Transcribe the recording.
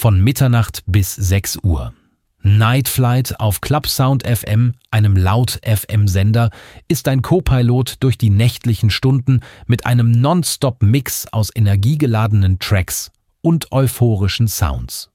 von Mitternacht bis 6 Uhr. Night Flight auf Clubsound FM, einem Laut-FM-Sender, ist ein Co-Pilot durch die nächtlichen Stunden mit einem Non-Stop-Mix aus energiegeladenen Tracks und euphorischen Sounds.